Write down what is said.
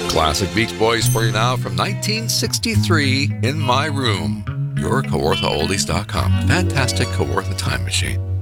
Classic Beach Boys for you now from 1963, In My Room. Your KawarthaOldies.com. Fantastic Kawartha time machine.